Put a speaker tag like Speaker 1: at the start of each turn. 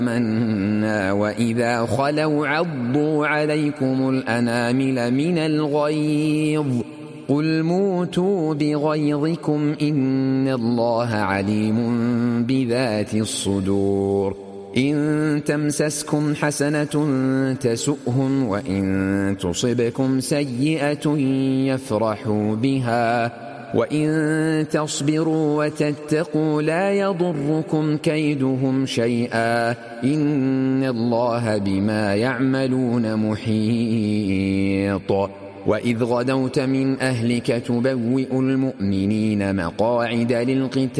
Speaker 1: منا وإذا خلوا عضوا عليكم الأنامل من الغيظ قل موتوا بغيظكم إن الله عليم بذات الصدور إن تمسسكم حسنة تسؤهم وإن تصبكم سيئة يفرحوا بها وإن تصبروا وتتقوا لا يضركم كيدهم شيئا إن الله بما يعملون محيط وإذ غدوت من أهلك تبوئ المؤمنين مقاعد للقتال